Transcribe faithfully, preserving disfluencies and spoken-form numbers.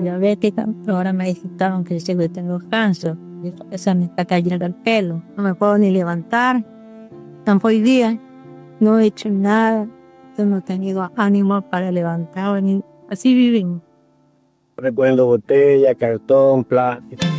diabética, pero ahora me detectaron que sí que tengo cáncer. Y se me está cayendo el pelo. No me puedo ni levantar. Tampoco hoy día no he hecho nada. Yo no he tenido ánimo para levantar. Ni... Así vivimos. Recuerdo botella, cartón, plástico.